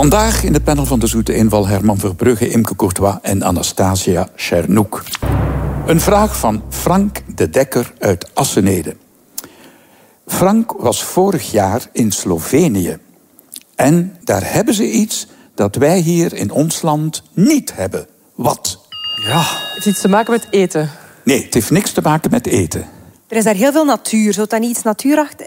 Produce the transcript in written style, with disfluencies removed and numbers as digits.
Vandaag in het panel van de Zoete Inval Herman Verbrugge, Imke Courtois en Anastasia Chernouk. Een vraag van Frank de Dekker uit Assenede. Frank was vorig jaar in Slovenië. En daar hebben ze iets dat wij hier in ons land niet hebben. Wat? Ja. Het heeft iets te maken met eten. Nee, het heeft niks te maken met eten. Er is daar heel veel natuur. Zou dat niet iets natuurachtig?